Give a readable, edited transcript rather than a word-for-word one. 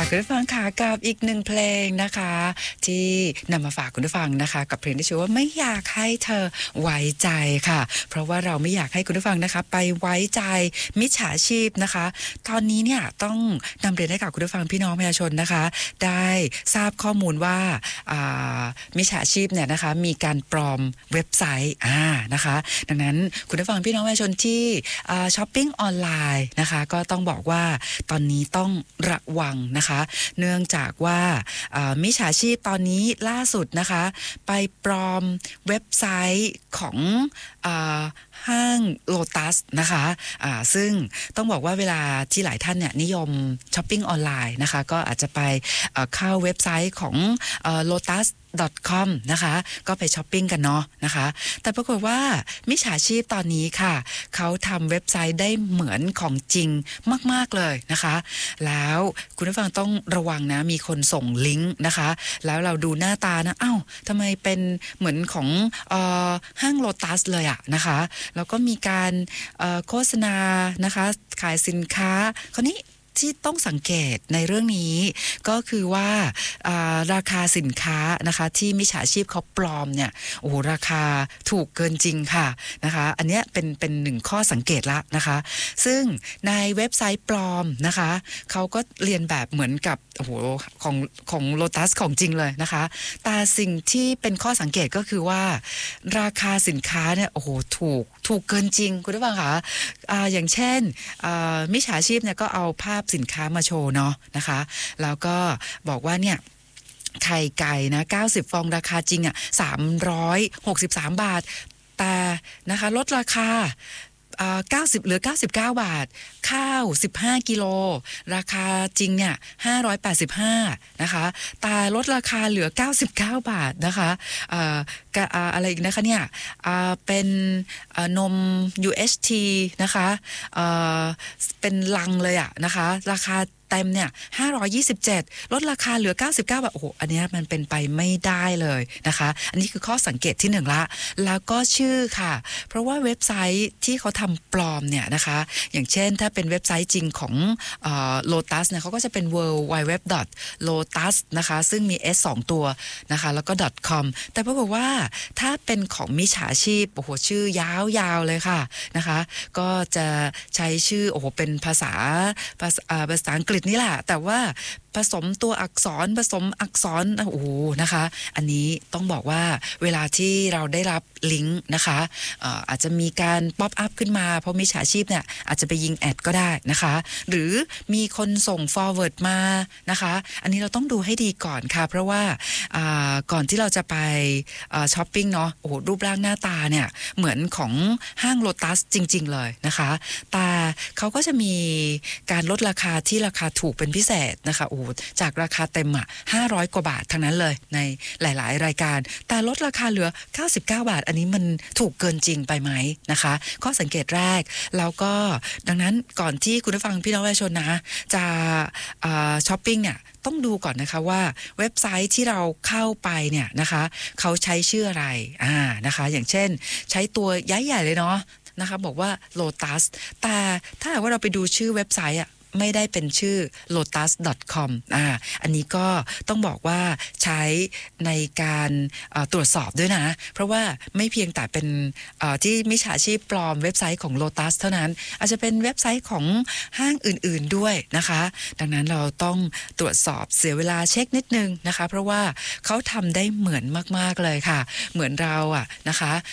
คุณผู้ฟังค่ะกับอีกหนึ่งเพลงนะคะที่นำมาฝากคุณผู้ฟังนะคะกับเพลงที่ชื่อว่าไม่อยากให้เธอไว้ใจค่ะเพราะว่าเราไม่อยากให้คุณผู้ฟังนะคะไปไว้ใจมิจฉาชีพนะคะตอนนี้เนี่ยต้องนำเรียนให้กับคุณผู้ฟังพี่น้องประชาชนนะคะได้ทราบข้อมูลว่ามิจฉาชีพเนี่ยนะคะมีการปลอมเว็บไซต์นะคะดังนั้นคุณผู้ฟังพี่น้องประชาชนที่ช้อปปิ้งออนไลน์นะคะก็ต้องบอกว่าตอนนี้ต้องระวังนะคะเนื่องจากว่ามิจฉาชีพตอนนี้ล่าสุดนะคะไปปลอมเว็บไซต์ของห้างโลตัสนะคะซึ่งต้องบอกว่าเวลาที่หลายท่านเนี่ยนิยมช้อปปิ้งออนไลน์นะคะก็อาจจะไปเข้าเว็บไซต์ของlotus.com นะคะก็ไปช้อปปิ้งกันเนาะนะคะแต่ปรากฏว่ามิจฉาชีพตอนนี้ค่ะเขาทำเว็บไซต์ได้เหมือนของจริงมากๆเลยนะคะแล้วคุณผู้ฟังต้องระวังนะมีคนส่งลิงก์นะคะแล้วเราดูหน้าตานะทำไมเป็นเหมือนของห้างโลตัสเลยอะนะคะแล้วก็มีการโฆษณานะคะขายสินค้าคราวนี้ที่ต้องสังเกตในเรื่องนี้ก็คือว่าราคาสินค้านะคะที่มิจฉาชีพเขาปลอมเนี่ยโอ้ราคาถูกเกินจริงค่ะนะคะอันเนี้ยเป็นหนึ่งข้อสังเกตละนะคะซึ่งในเว็บไซต์ปลอมนะคะเขาก็เรียนแบบเหมือนกับโอ้โหของโลตัสของจริงเลยนะคะแต่สิ่งที่เป็นข้อสังเกตก็คือว่าราคาสินค้าเนี่ยโอ้โหถูกเกินจริงคุณผู้ฟังคะอย่างเช่นมิจฉาชีพเนี่ยก็เอาภาพสินค้ามาโชว์เนาะนะคะแล้วก็บอกว่าเนี่ยไข่ไก่นะ90ฟองราคาจริง363 บาทแต่นะคะลดราคา90เหลือ99 บาทข้าว15 กิโลราคาจริงเนี่ย585นะคะแต่ลดราคาเหลือ99 บาทนะคะอะไรอีกนะคะเนี่ยเป็นนม UHT นะคะเป็นลังเลยอะนะคะราคาเต็มเนี่ย527ลดราคาเหลือ99 บาทโอ้โหอันนี้มันเป็นไปไม่ได้เลยนะคะอันนี้คือข้อสังเกตที่1ละแล้วก็ชื่อค่ะเพราะว่าเว็บไซต์ที่เขาทำปลอมเนี่ยนะคะอย่างเช่นถ้าเป็นเว็บไซต์จริงของLotus เนี่ยเขาก็จะเป็น www.lotus นะคะซึ่งมี s 2ตัวนะคะแล้วก็ .com แต่ปรากฏว่าถ้าเป็นของมิจฉาชีพโอ้โหชื่อยาวๆเลยค่ะนะคะก็จะใช้ชื่อโอ้โหเป็นภาษาอังกฤษนี่แหละแต่ว่าผสมตัวอักษรผสมอักษรโอ้โหนะคะอันนี้ต้องบอกว่าเวลาที่เราได้รับลิงก์นะคะอาจจะมีการป๊อปอัพขึ้นมาเพราะมิจฉาชีพเนี่ยอาจจะไปยิงแอดก็ได้นะคะหรือมีคนส่ง forward มานะคะอันนี้เราต้องดูให้ดีก่อนค่ะเพราะว่าก่อนที่เราจะไปช้อปปิ้งเนาะโอ้โหรูปร่างหน้าตาเนี่ยเหมือนของห้างโลตัสจริงๆเลยนะคะแต่เขาก็จะมีการลดราคาที่ราคาถูกเป็นพิเศษนะคะโอ้จากราคาเต็ม500 กว่าบาททั้งนั้นเลยในหลายๆรายการแต่ลดราคาเหลือ99 บาทอันนี้มันถูกเกินจริงไปไหมนะคะข้อสังเกตแรกแล้วก็ดังนั้นก่อนที่คุณผู้ฟังพี่น้องประชาชนนะจะช้อปปิ้งเนี่ยต้องดูก่อนนะคะว่าเว็บไซต์ที่เราเข้าไปเนี่ยนะคะเขาใช้ชื่ออะไรนะคะอย่างเช่นใช้ตัวใหญ่ๆเลยเนาะนะคะบอกว่า Lotus แต่ถ้าหากว่าเราไปดูชื่อเว็บไซต์ไม่ได้เป็นชื่อ lotus.com อันนี้ก็ต้องบอกว่าใช้ในการตรวจสอบด้วยนะเพราะว่าไม่เพียงแต่เป็นที่มิจฉาชีพปลอมเว็บไซต์ของ Lotus เท่านั้นอาจจะเป็นเว็บไซต์ของห้างอื่นๆด้วยนะคะดังนั้นเราต้องตรวจสอบเสียเวลาเช็คนิดนึงนะคะเพราะว่าเขาทำได้เหมือนมากๆเลยค่ะเหมือนเรานะคะ